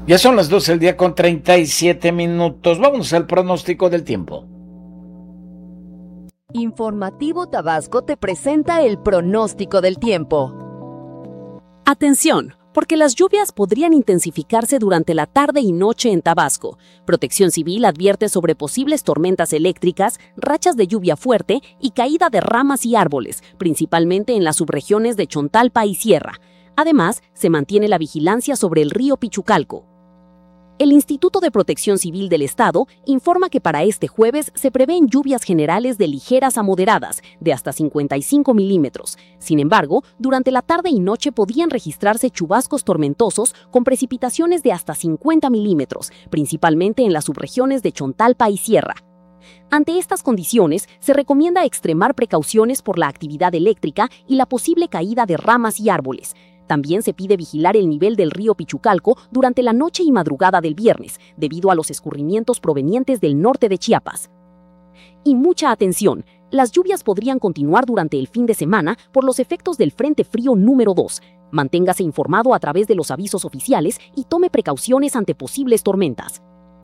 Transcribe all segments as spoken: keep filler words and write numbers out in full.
Ya son las doce del día con treinta y siete minutos. Vamos al pronóstico del tiempo. Informativo Tabasco te presenta el pronóstico del tiempo. Atención, porque las lluvias podrían intensificarse durante la tarde y noche en Tabasco. Protección Civil advierte sobre posibles tormentas eléctricas, rachas de lluvia fuerte y caída de ramas y árboles, principalmente en las subregiones de Chontalpa y Sierra. Además, se mantiene la vigilancia sobre el río Pichucalco. El Instituto de Protección Civil del Estado informa que para este jueves se prevén lluvias generales de ligeras a moderadas, de hasta cincuenta y cinco milímetros. Sin embargo, durante la tarde y noche podían registrarse chubascos tormentosos con precipitaciones de hasta cincuenta milímetros, principalmente en las subregiones de Chontalpa y Sierra. Ante estas condiciones, se recomienda extremar precauciones por la actividad eléctrica y la posible caída de ramas y árboles. También se pide vigilar el nivel del río Pichucalco durante la noche y madrugada del viernes, debido a los escurrimientos provenientes del norte de Chiapas. Y mucha atención, las lluvias podrían continuar durante el fin de semana por los efectos del Frente Frío número dos. Manténgase informado a través de los avisos oficiales y tome precauciones ante posibles tormentas.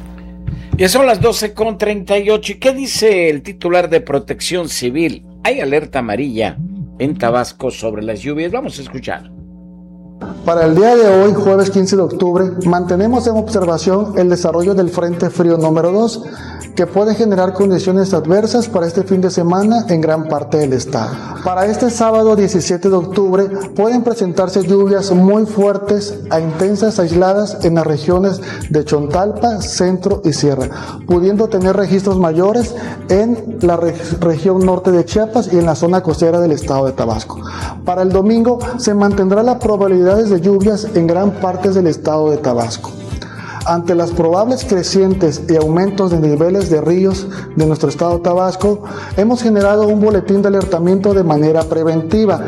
Ya son las doce con treinta y ocho. ¿Y qué dice el titular de Protección Civil? Hay alerta amarilla en Tabasco sobre las lluvias. Vamos a escuchar. Para el día de hoy, jueves quince de octubre, mantenemos en observación el desarrollo del Frente Frío número dos, que puede generar condiciones adversas para este fin de semana en gran parte del estado. Para este sábado diecisiete de octubre, pueden presentarse lluvias muy fuertes a intensas aisladas en las regiones de Chontalpa, Centro y Sierra, pudiendo tener registros mayores en la re- región norte de Chiapas y en la zona costera del estado de Tabasco. Para el domingo se mantendrá la probabilidad de lluvias en gran parte del estado de Tabasco. Ante las probables crecientes y aumentos de niveles de ríos de nuestro estado de Tabasco, hemos generado un boletín de alertamiento de manera preventiva.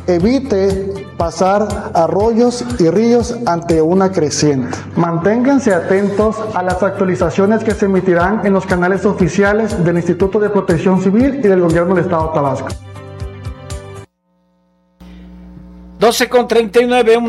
Evite pasar arroyos y ríos ante una creciente. Manténganse atentos a las actualizaciones que se emitirán en los canales oficiales del Instituto de Protección Civil y del Gobierno del Estado de Tabasco. doce con treinta y nueve.